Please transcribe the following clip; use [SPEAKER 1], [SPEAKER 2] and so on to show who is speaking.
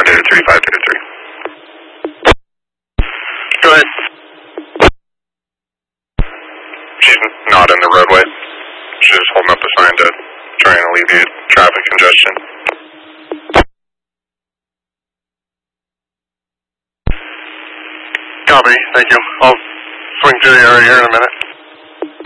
[SPEAKER 1] data 3, 5 data 3. Go ahead. She's not in the roadway. She's just holding up the sign to try and alleviate traffic congestion.
[SPEAKER 2] Copy, thank you. I'll swing through the area here in a minute.